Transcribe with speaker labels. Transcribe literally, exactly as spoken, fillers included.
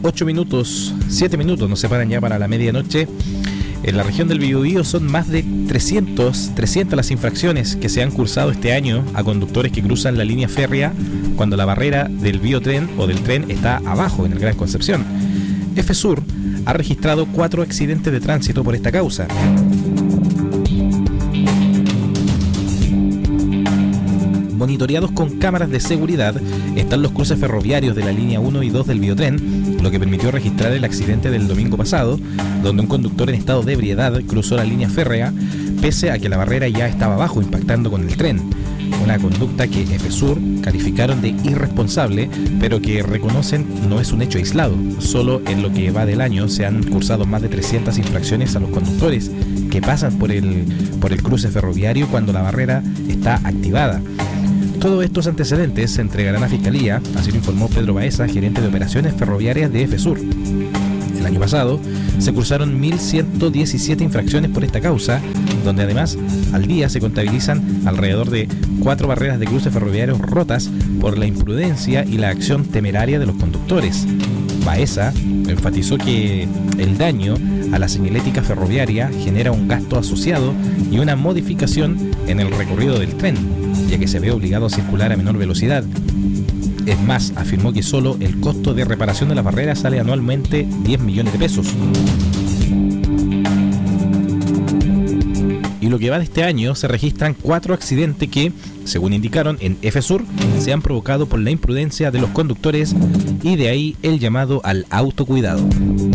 Speaker 1: ocho minutos, siete minutos nos separan ya para la medianoche. En la región del Biobío son más de trescientas las infracciones que se han cursado este año a conductores que cruzan la línea férrea cuando la barrera del biotren o del tren está abajo en el Gran Concepción. EFESUR ha registrado cuatro accidentes de tránsito por esta causa. Monitoreados con cámaras de seguridad están los cruces ferroviarios de la línea uno y dos del biotren, lo que permitió registrar el accidente del domingo pasado, donde un conductor en estado de ebriedad cruzó la línea férrea, pese a que la barrera ya estaba abajo, impactando con el tren. Una conducta que EFESUR calificaron de irresponsable, pero que reconocen no es un hecho aislado. Solo en lo que va del año se han cursado más de trescientas infracciones a los conductores que pasan por el, por el cruce ferroviario cuando la barrera está activada. Todos estos antecedentes se entregarán a Fiscalía, así lo informó Pedro Baeza, gerente de operaciones ferroviarias de EFESUR. El año pasado se cursaron mil ciento diecisiete infracciones por esta causa, donde además al día se contabilizan alrededor de cuatro barreras de cruces ferroviarios rotas por la imprudencia y la acción temeraria de los conductores. Baeza enfatizó que el daño a la señalética ferroviaria genera un gasto asociado y una modificación en el recorrido del tren, ya que se ve obligado a circular a menor velocidad. Es más, afirmó que solo el costo de reparación de las barreras sale anualmente diez millones de pesos. Y lo que va de este año se registran cuatro accidentes que, según indicaron en EFESUR, se han provocado por la imprudencia de los conductores, y de ahí el llamado al autocuidado.